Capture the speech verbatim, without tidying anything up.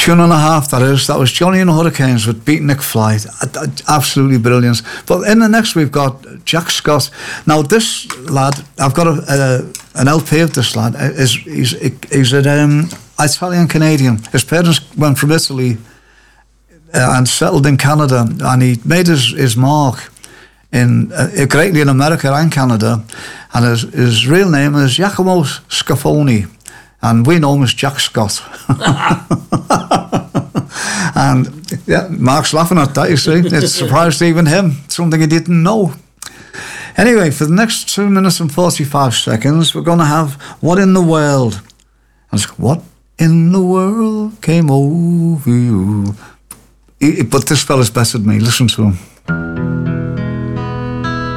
tune and a half, that is. That was Johnny and the Hurricanes with Beatnik Flight. Absolutely brilliant. But in the next, we've got Jack Scott. Now, this lad, I've got a, a, an L P of this lad. Is He's, he's an um, Italian-Canadian. His parents went from Italy uh, and settled in Canada, and he made his, his mark in uh, greatly in America and Canada. And his, his real name is Giacomo Scafoni. And we know him as Jack Scott. And yeah, Mark's laughing at that, you see. It surprised even him. Something he didn't know. Anyway, for the next two minutes and forty-five seconds, we're going to have What in the World? And it's, what in the world came over you? He, but this fella's better than me. Listen to him.